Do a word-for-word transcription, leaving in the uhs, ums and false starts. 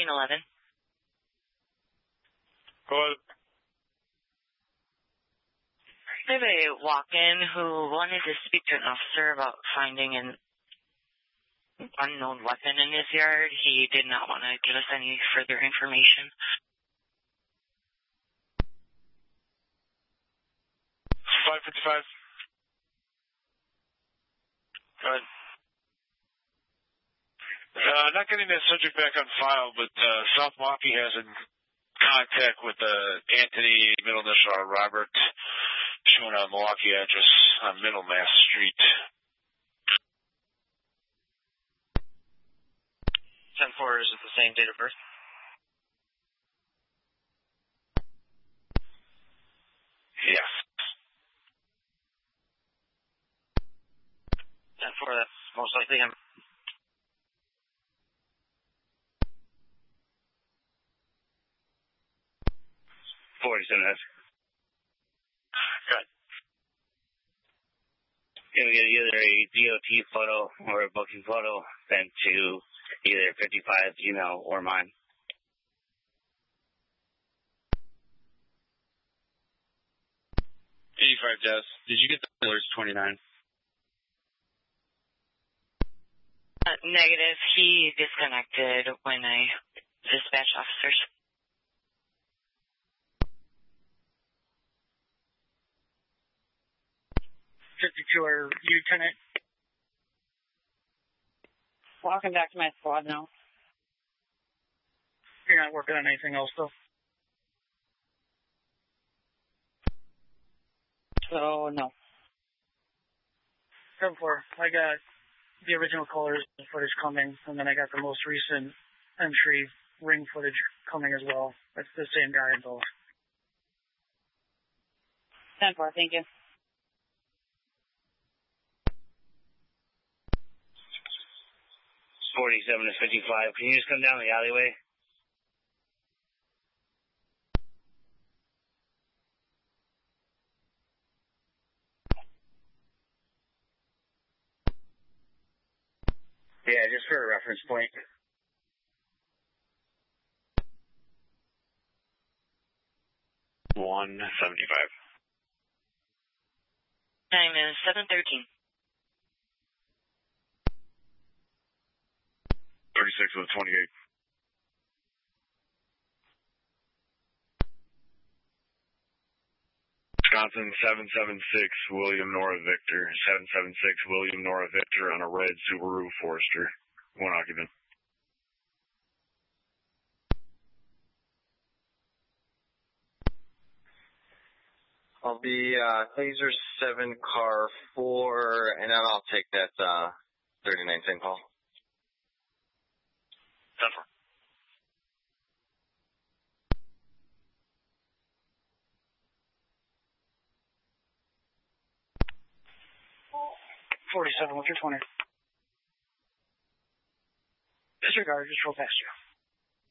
eleven. Go ahead. I have a walk-in who wanted to speak to an officer about finding an unknown weapon in his yard. He did not want to give us any further information. five fifty-five. Go ahead. Uh, not getting that subject back on file, but uh, South Milwaukee has in contact with uh, Anthony, middle initial Robert, showing a Milwaukee address on Middlemass Street. ten four, is it the same date of birth? Yes. ten four, that's most likely him. forty-seven, that's Good. Can we get either a D O T photo or a booking photo sent to either fifty-five email or mine? eighty-five, Jess. Did you get the alerts twenty-nine? Uh, negative. He disconnected when I dispatched officers. fifty-two, are you, Lieutenant? Walking back to my squad now. You're not working on anything else, though? So, no. ten four, I got the original colors footage coming, and then I got the most recent entry ring footage coming as well. That's the same guy in both. ten four, thank you. forty-seven to fifty-five. Can you just come down the alleyway? Yeah, just for a reference point. one seventy-five. Time is seven thirteen. thirty-six with twenty-eight. Wisconsin seven seven six, William Nora Victor. seven seven six, William Nora Victor on a red Subaru Forester. One occupant. I'll be uh, Laser seven, car four, and then I'll take that uh, thirty-nine Saint Paul. ten four. forty-seven, what's your twenty? Disregard, just roll past you.